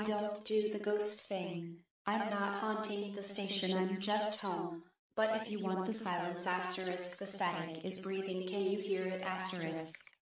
don't do the ghost thing. I'm not haunting the station, I'm just home. But if you want the silence asterisk, the static is breathing, can you hear it asterisk?